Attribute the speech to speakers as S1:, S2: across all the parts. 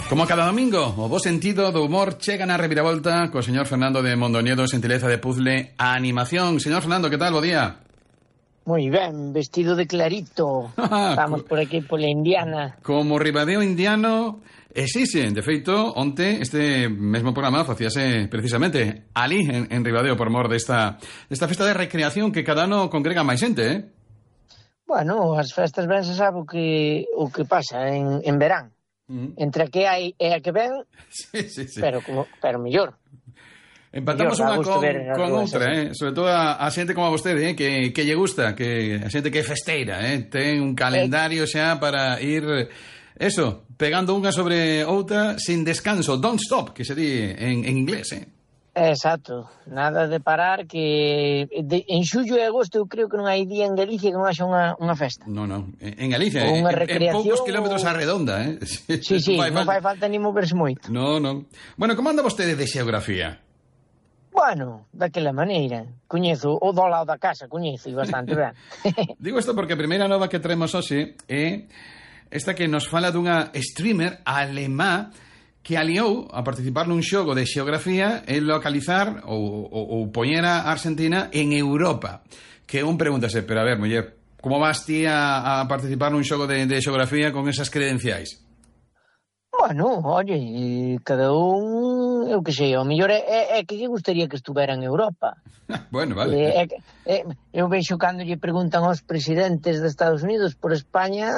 S1: Como cada domingo, o bo sentido do humor chega na reviravolta co señor Fernando de Mondoñedo, xentileza de puzzle a animación. Señor Fernando, que tal? Bo día.
S2: Moi ben, vestido de clarito. Estamos por aquí pola Indiana.
S1: Como Ribadeo indiano, sí, de feito, onte este mesmo programa facíase precisamente ali en Ribadeo por mor desta festa de recreación que cada ano congrega máis xente, eh?
S2: Bueno, as festas ben se sabe o que pasa en verán. Entre a que hai e a que ven,
S1: sí.
S2: pero mellor.
S1: Empatamos unha con outra, sobre todo a xente como a vostede, que lle gusta, que a xente que é festeira, ten un calendario xa para ir, eso, pegando unha sobre outra sin descanso, don't stop, que se di en inglés,
S2: Exacto, nada de parar, que en xullo e agosto eu creo que non hai día en Galicia que non haxa unha festa.
S1: No, en Galicia, en poucos kilómetros a redonda,
S2: Sí, non fai falta ni moverse moito.
S1: No. Bueno, como anda vostede de xeografía?
S2: Bueno, daquela maneira. Coñezo o do lado da casa, coñezo bastante ben.
S1: Digo isto porque a primeira nova que traemos hoxe é esta que nos fala dunha streamer alemá que aliou a participar nun xogo de xeografía e localizar ou poñer a Argentina en Europa. Que un pregúntase, pero a ver, muller, como vas ti a participar nun xogo de xeografía con esas credenciais?
S2: Bueno, oye, cada un, eu que sei, o mellor é que lle gustaría que estuvera en Europa.
S1: Bueno, vale.
S2: Eu vexo cando lle preguntan aos presidentes de Estados Unidos por España,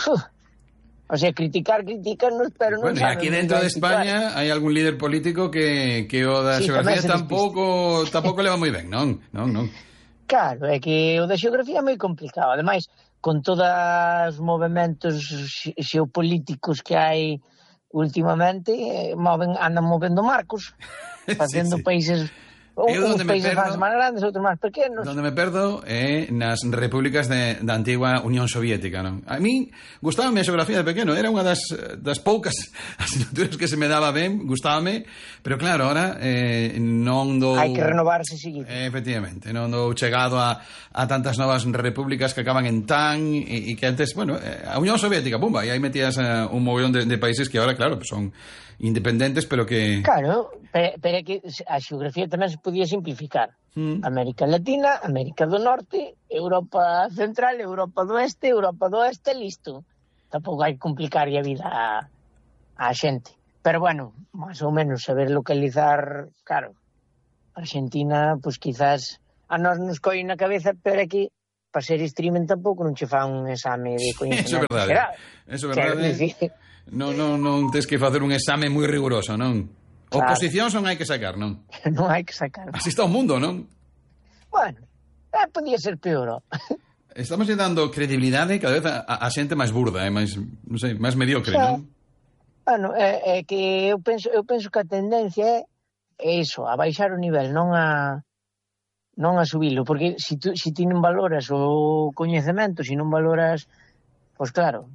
S2: o sea, criticarnos, pero non
S1: saben. Bueno, e aquí dentro de España hai algún líder político que o da xeografía tampouco leva moi ben, non?
S2: Claro, é que o da xeografía é moi complicado. Ademais, con todos os movimentos xeopolíticos que hai últimamente, andan movendo marcos, facendo países... Uns países máis grandes, outros máis pequenos.
S1: Donde me perdo é nas repúblicas da antigua Unión Soviética, non? A mí gustábame a xeografía de pequeno, era unha das poucas asignaturas que se me daba ben, gustábame, pero claro, ahora non dou...
S2: Hai que renovarse seguido.
S1: Efectivamente, non dou chegado a tantas novas repúblicas que acaban en tan e que antes, bueno, a Unión Soviética, pumba, e aí metías un mogollón de países que ahora, claro, son independentes, pero que...
S2: Claro, pero é que a xeografía tamén se podía simplificar. América Latina, América do Norte, Europa Central, Europa do Oeste, listo. Tampouco hai que complicar a vida a xente. Pero bueno, máis ou menos saber localizar, claro, Argentina, pois quizás a nós nos coi na cabeza, pero é que para ser streaming tampouco non che fan un exame de coñecemento xeral.
S1: Eso é verdade. Non tens que facer un exame moi riguroso, non? Claro. Oposicións non hai que sacar, non?
S2: Non hai que sacar.
S1: Así está o mundo, non?
S2: Bueno, podía ser peor.
S1: Estamos dando credibilidade cada vez a xente máis burda, máis, non sei, máis mediocre, non?
S2: Bueno, é que eu penso que a tendencia é iso, a baixar o nivel, non a subilo, porque se ti non valoras o coñecemento, se non valoras, pois claro,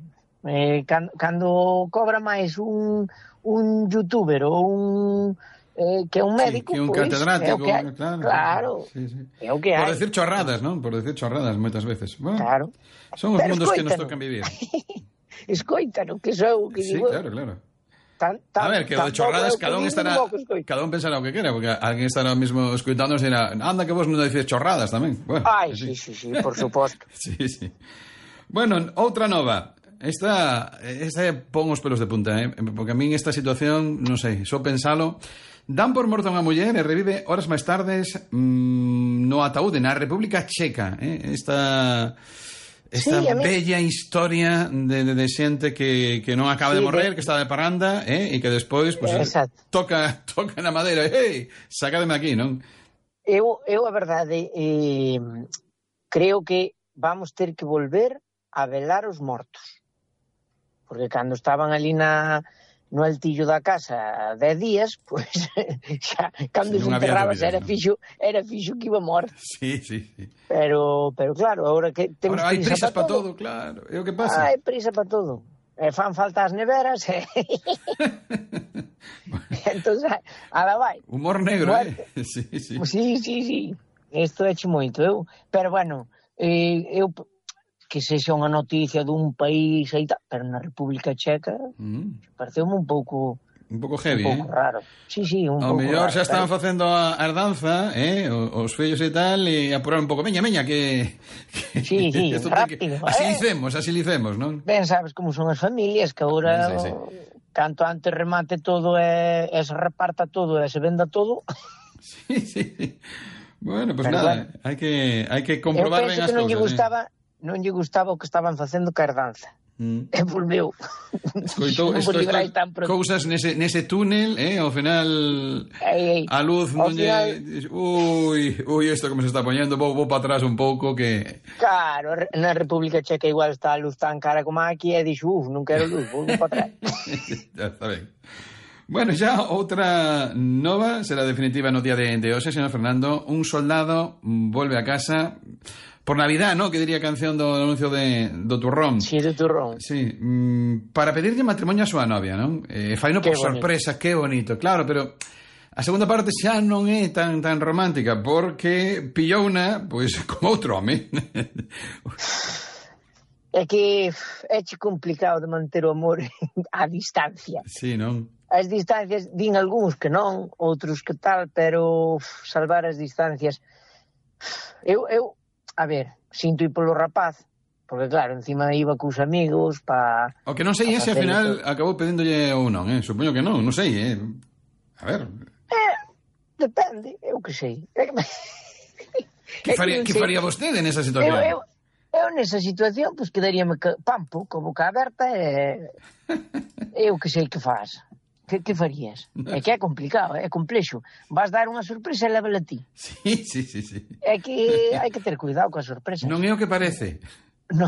S2: cando cobra máis un youtuber ou un que é un médico,
S1: que un catedrático,
S2: claro,
S1: sí.
S2: É o que hai.
S1: Por decir chorradas, non? Por decir chorradas moitas veces. Bueno,
S2: claro.
S1: Son os mundos que nos tocan vivir.
S2: Escoítano, que sou que digo.
S1: Sí, claro. A ver, que o de chorradas cada un pensará o que quera, porque alguén estará mesmo escoitando e dirá, anda que vos non dices chorradas tamén. Bueno,
S2: sí, por suposto.
S1: Sí. Bueno, outra nova. Esta pon os pelos de punta, porque a min esta situación, non sei, só pensalo, dan por morta unha muller e revive horas máis tardes no ataúde na República Checa, esta bella historia de xente que non acaba de morrer, que está de parranda, e que despois toca na madeira, sacademe aquí, non?
S2: Eu a verdade, creo que vamos ter que volver a velar os mortos. Porque cando estaban ali no altillo da casa 10 días, pois xa, cando se enterrabas era fixo que iba morto.
S1: Sí.
S2: Pero claro, agora que temos
S1: hai prisas para todo, claro. É o que pasa.
S2: Hai prisa para todo. Fan falta as neveras. Entón, ala vai.
S1: Humor negro,
S2: Sí. Isto é moito. Pero bueno, eu que sexa unha noticia dun país e tal, pero na República Checa pareceume un pouco
S1: heavy,
S2: un pouco raro. Sí, un pouco raro.
S1: O mellor xa estaban facendo a herdanza, os fillos e tal, e apurar un pouco, meña, que
S2: Sí, rápido.
S1: Así licemos, non?
S2: Ben, sabes como son as familias, que agora canto antes remate todo e se reparta todo e se venda todo.
S1: Sí. Bueno, pues nada, hai que comprobar ben as cousas.
S2: Eu penso que non lle gustaba o que estaban facendo ca herdanza. E volveu.
S1: Escoitou cousas nese túnel, ao final a luz non lle... Ui, isto como se está poñendo, vou para atrás un pouco que...
S2: Claro, na República Checa igual está a luz tan cara como aquí e dixo, non quero luz, vou para atrás.
S1: Ya está ben. Bueno, xa outra nova será definitiva no día de hoxe, señor Fernando. Un soldado volve a casa por Navidad, ¿no? Que diría a canción do anuncio do turrón.
S2: Sí, do turrón.
S1: Sí, para pedirlle matrimonio a súa novia, non? Faino por sorpresa, que bonito, claro, pero a segunda parte xa non é tan romántica, porque pillouna, pois, con outro home.
S2: É que é complicado de manter o amor a distancia.
S1: Sí, non?
S2: As distancias, din algúns que non, outros que tal, pero salvar as distancias... Eu a ver, sinto ir polo rapaz, porque claro, encima iba cos amigos pa...
S1: O que non sei se ao final acabou pedíndolle ou non, supoño que non sei, a ver...
S2: Depende, eu que sei.
S1: Que faría vostede nesa situación?
S2: Eu nesa situación, pois quedaríame pampo, con boca aberta e... eu que sei que faz. Que farías? É que é complicado, é complexo. Vas dar unha sorpresa e lévala ti.
S1: Sí.
S2: É que hai que ter cuidado coas sorpresas.
S1: Non é o que parece.
S2: No.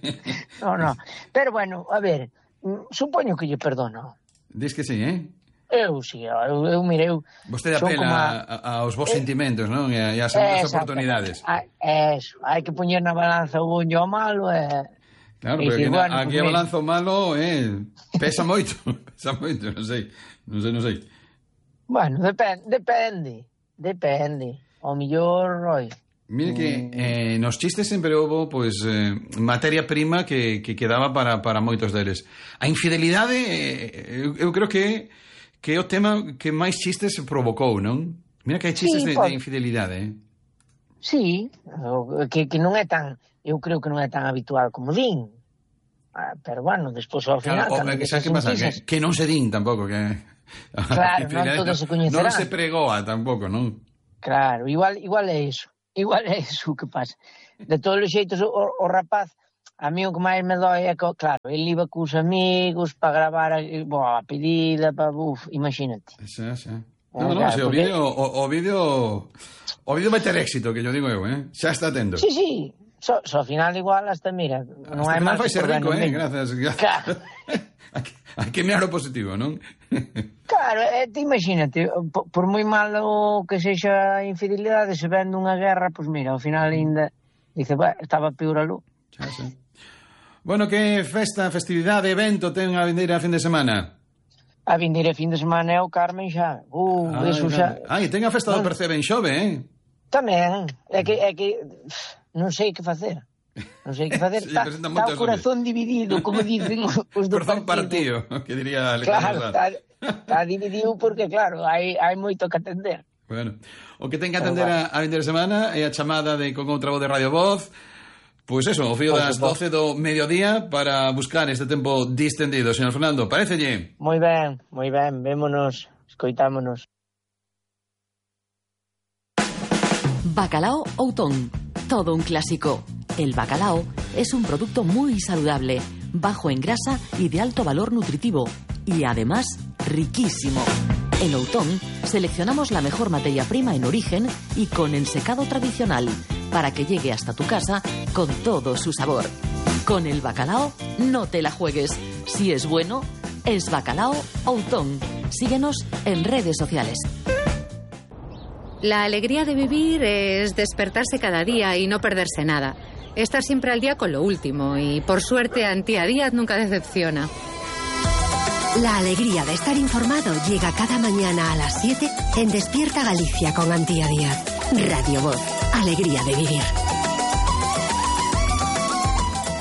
S2: Pero bueno, a ver, supoño que lle perdono.
S1: Dis que sí,
S2: Eu sí, eu mirei...
S1: Vostede apela aos vos sentimentos, non? E ás segundas oportunidades.
S2: Eso, hai que poñer na balanza o bon e o malo e...
S1: Claro, pero aquí a balanza o malo pesa moito, non sei.
S2: Bueno, depende. O mellor,
S1: Mire que nos chistes sempre houve materia prima que quedaba para moitos deles. A infidelidade, eu creo que é o tema que máis chistes provocou, non? Mira que hai chistes de infidelidade,
S2: Sí, que non é tan... Eu creo que non é tan habitual como din. Pero bueno, despois ao final...
S1: Claro, que pasa? Que non se din tampouco, que...
S2: Claro, non todos se coñecerán.
S1: Non se pregoa tampouco, non?
S2: Claro, igual é iso. Igual é iso que pasa. De todos os xeitos, o rapaz, a mí o que máis me dói é que, claro, ele iba cos amigos para gravar a pedida, imagínate.
S1: Xa. No, se o vídeo vai ter éxito, que yo digo eu, xa está tendo.
S2: Sí. Só ao final igual hasta, mira, non hai máis.
S1: Vai ser rico, gracias.
S2: Claro.
S1: Hai que mirar o positivo, non?
S2: Claro, te imagínate, por moi malo que sexa a infidelidade, se vende unha guerra, pois mira, ao final ainda dice, estaba peor aló.
S1: Xa. Bueno, que festividade, evento ten a vindeira fin de semana?
S2: A vindeira fin de semana é o Carmen xa. Eso xa.
S1: Ten a festa do Percebe en Xove,
S2: Tamén, é que non sei que facer. Está o corazón dividido, como dicen os do
S1: corazón partido, que diría Alejandro.
S2: Claro, está dividido porque, claro, hai moito que atender.
S1: Bueno, o que ten que atender a vindeira semana é a chamada con outra voz de Radio Voz. Pois eso, o fío das 12 do mediodía para buscar este tempo distendido. Señor Fernando, parécelle?
S2: Moi ben, vémonos, escoitámonos.
S3: Bacalao Outón, todo un clásico. El bacalao es un producto muy saludable, bajo en grasa y de alto valor nutritivo, y además riquísimo. En Outón seleccionamos la mejor materia prima en origen y con ensecado tradicional, para que llegue hasta tu casa con todo su sabor. Con el bacalao no te la juegues. Si es bueno, es Bacalao Outón. Síguenos en redes sociales.
S4: La alegría de vivir es despertarse cada día y no perderse nada. Estar siempre al día con lo último y, por suerte, Antía Díaz nunca decepciona.
S5: La alegría de estar informado llega cada mañana a las 7 en Despierta Galicia con Antía Díaz. Radio Voz. Alegría de vivir.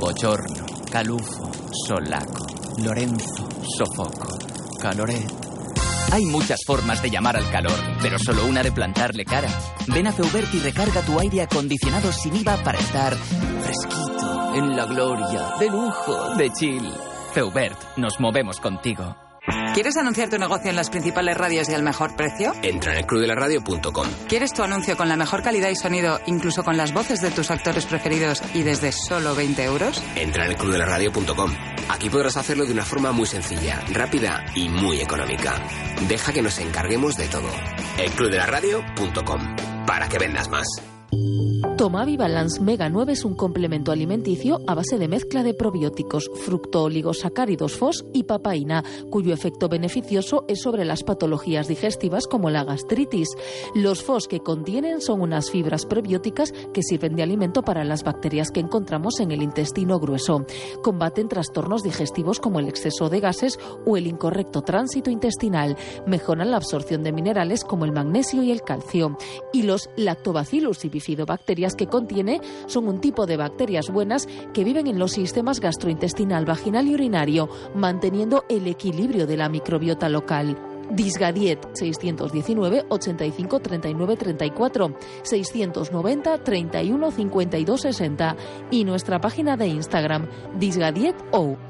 S6: bochorno, calufo, solaco, Lorenzo, sofoco, caloret. Hay muchas formas de llamar al calor, pero solo una de plantarle cara. Ven a Feubert y recarga tu aire acondicionado sin IVA para estar fresquito, en la gloria, de lujo, de chill. Feubert, nos movemos contigo.
S7: ¿Quieres anunciar tu negocio en las principales radios y al mejor precio?
S8: Entra en elclubdelaradio.com.
S7: ¿Quieres tu anuncio con la mejor calidad y sonido, incluso con las voces de tus actores preferidos y desde solo 20 euros?
S8: Entra en elclubdelaradio.com. Aquí podrás hacerlo de una forma muy sencilla, rápida y muy económica. Deja que nos encarguemos de todo. elclubdelaradio.com. Para que vendas más.
S9: Tomavi Balance Mega 9 es un complemento alimenticio a base de mezcla de probióticos, fructooligosacáridos FOS y papaína, cuyo efecto beneficioso es sobre las patologías digestivas como la gastritis. Los FOS que contienen son unas fibras prebióticas que sirven de alimento para las bacterias que encontramos en el intestino grueso. Combaten trastornos digestivos como el exceso de gases o el incorrecto tránsito intestinal. Mejoran la absorción de minerales como el magnesio y el calcio. Y los Lactobacillus y bifidobacterias que contiene son un tipo de bacterias buenas que viven en los sistemas gastrointestinal, vaginal y urinario, manteniendo el equilibrio de la microbiota local. Disgadiet 619 85 39 34 690 31 52 60 y nuestra página de Instagram Disgadiet O.